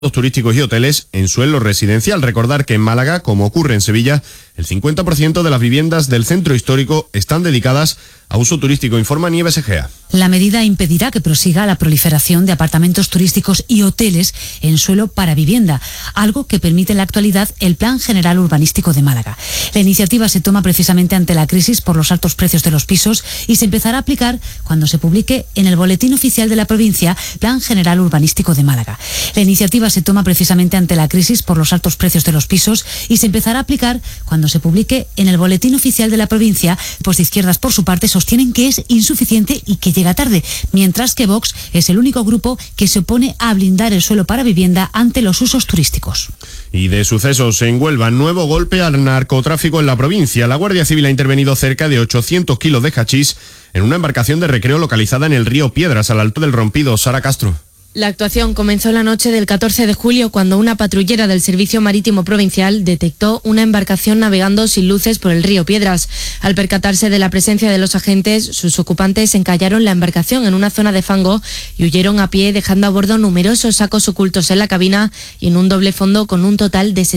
turísticos y hoteles en suelo residencial. Recordar que en Málaga, como ocurre en Sevilla, el 50% de las viviendas del centro histórico están dedicadas a uso turístico, informa Nieves Egea. La medida impedirá que prosiga la proliferación de apartamentos turísticos y hoteles en suelo para vivienda, algo que permite en la actualidad el Plan General Urbanístico de Málaga. La iniciativa se toma precisamente ante la crisis por los altos precios de los pisos y se empezará a aplicar cuando se publique en el Boletín Oficial de la provincia Plan General Urbanístico de Málaga. La iniciativa se toma precisamente ante la crisis por los altos precios de los pisos y se empezará a aplicar cuando se publique en el Boletín Oficial de la provincia. Pues de izquierdas, por su parte, sostienen que es insuficiente y que llega tarde, mientras que Vox es el único grupo que se opone a blindar el suelo para vivienda ante los usos turísticos. Y de sucesos en Huelva, nuevo golpe al narcotráfico en la provincia. La Guardia Civil ha intervenido cerca de 800 kilos de hachís en una embarcación de recreo localizada en el río Piedras, a la altura del Rompido. Sara Castro. La actuación comenzó la noche del 14 de julio cuando una patrullera del Servicio Marítimo Provincial detectó una embarcación navegando sin luces por el río Piedras. Al percatarse de la presencia de los agentes, sus ocupantes encallaron la embarcación en una zona de fango y huyeron a pie, dejando a bordo numerosos sacos ocultos en la cabina y en un doble fondo con un total de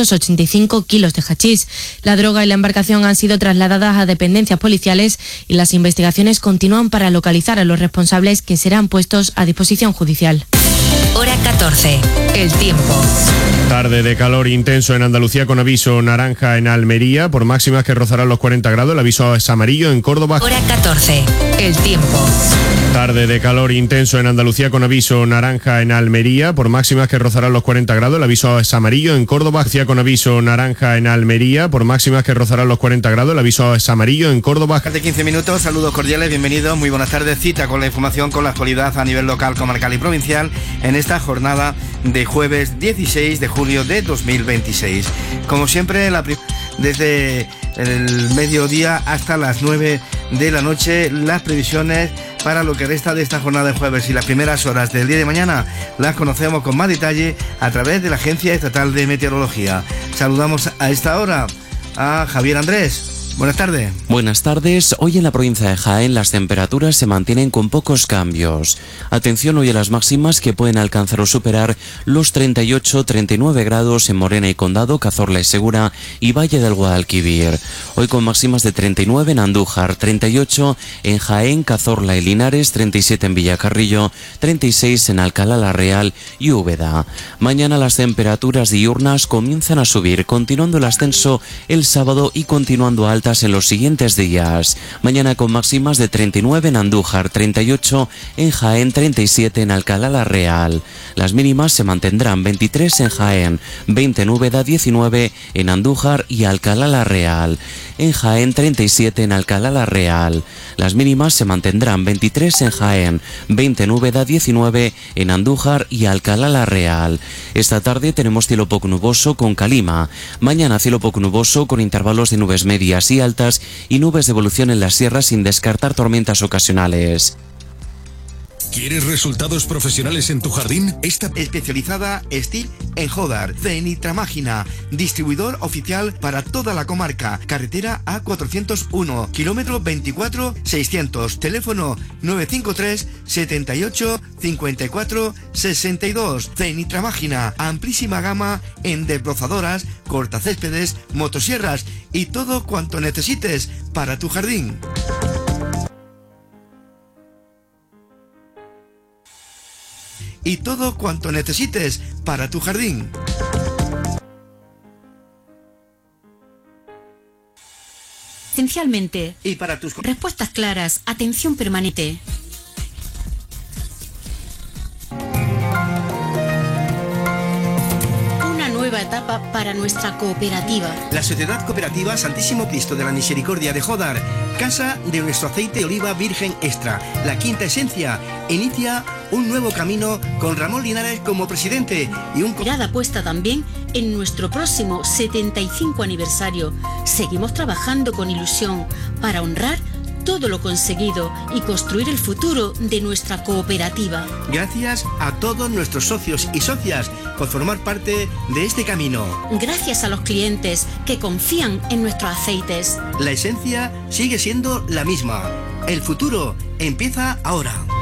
785 kilos de hachís. La droga y la embarcación han sido trasladadas a dependencias policiales y las investigaciones continúan para localizar a los responsables, que serán puestos a disposición judicial. Hora 14. El tiempo. Tarde de calor intenso en Andalucía con aviso naranja en Almería por máximas que rozarán los 40 grados. El aviso es amarillo en Córdoba. Hora 14. El tiempo. Tarde de calor intenso en Andalucía con aviso naranja en Almería por máximas que rozarán los 40 grados. El aviso es amarillo en Córdoba. Con aviso naranja en Almería por máximas que rozarán los 40 grados. El aviso es amarillo en Córdoba. De 15 minutos, saludos cordiales, bienvenidos, muy buenas tardes. Cita con la información, con la actualidad a nivel local, comarcal y provincial en esta jornada de jueves 16 de julio de 2026. Como siempre, desde el mediodía hasta las 9 de la noche, las previsiones para lo que resta de esta jornada de jueves y las primeras horas del día de mañana las conocemos con más detalle a través de la Agencia Estatal de Meteorología. Saludamos a esta hora a Javier Andrés. Buenas tardes. Buenas tardes. Hoy en la provincia de Jaén las temperaturas se mantienen con pocos cambios. Atención hoy a las máximas, que pueden alcanzar o superar los 38-39 grados en Morena y Condado, Cazorla y Segura y Valle del Guadalquivir. Hoy con máximas de 39 en Andújar, 38 en Jaén, Cazorla y Linares, 37 en Villacarrillo, 36 en Alcalá la Real y Úbeda. Mañana las temperaturas diurnas comienzan a subir, continuando el ascenso el sábado y continuando altas en los siguientes días. Mañana con máximas de 39 en Andújar, 38 en Jaén, 37 en Alcalá la Real. Las mínimas se mantendrán 23 en Jaén, 20 en Úbeda, 19 en Andújar y Alcalá la Real. En Jaén, 37 en Alcalá la Real. Las mínimas se mantendrán 23 en Jaén, 20 en Úbeda, 19 en Andújar y Alcalá la Real. Esta tarde tenemos cielo poco nuboso con calima. Mañana cielo poco nuboso con intervalos de nubes medias y altas y nubes de evolución en las sierras, sin descartar tormentas ocasionales. ¿Quieres resultados profesionales en tu jardín? Especializada Steel en Jodar, Cenitramágina, distribuidor oficial para toda la comarca, carretera A401, kilómetro 24-600, teléfono 953 78 54 62. Cenitramágina, amplísima gama en desbrozadoras, cortacéspedes, motosierras y todo cuanto necesites para tu jardín. Y todo cuanto necesites para tu jardín. Esencialmente, Y para tus respuestas claras, atención permanente. Nueva etapa para nuestra cooperativa. La Sociedad Cooperativa Santísimo Cristo de la Misericordia de Jodar, casa de nuestro aceite de oliva virgen extra, la quinta esencia, inicia un nuevo camino con Ramón Linares como presidente y un... Mirada puesta también en nuestro próximo 75 aniversario. Seguimos trabajando con ilusión para honrar todo lo conseguido y construir el futuro de nuestra cooperativa. Gracias a todos nuestros socios y socias por formar parte de este camino. Gracias a los clientes que confían en nuestros aceites. La esencia sigue siendo la misma. El futuro empieza ahora.